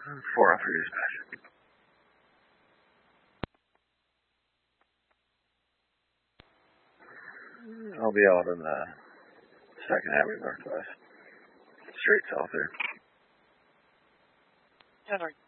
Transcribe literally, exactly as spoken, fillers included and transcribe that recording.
four oh three dispatch. I'll be out on the Second Avenue Northwest. Straight south there. ten